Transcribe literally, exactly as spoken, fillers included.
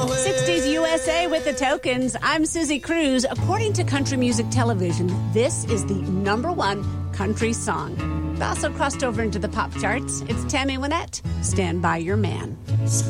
sixties U S A with the Tokens. I'm Susie Cruz. According to Country Music Television, this is the number one country song. It also crossed over into the pop charts. It's Tammy Wynette, Stand By Your Man.